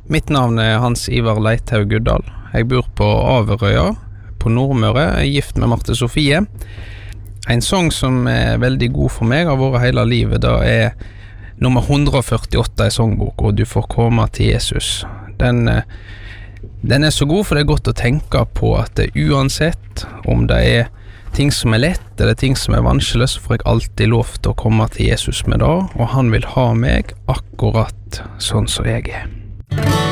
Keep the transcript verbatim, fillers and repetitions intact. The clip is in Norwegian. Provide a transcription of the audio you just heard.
Mitt navn er Hans Ivar Leithaug Guddal. Jeg bor på Averøya på Nordmøre, jeg er gift med Marte Sofie. En sang som er veldig god for meg, har vært hele livet, da er nummer one hundre førtiåtte i sangbok, og du får komme til Jesus. Den, den er så god, for det er godt å tenke på at det, uansett om det er ting som er lett, eller ting som er vanskelig, så får jeg alltid lov til å komme til Jesus med det, og han vil ha meg akkurat sånn som jeg er.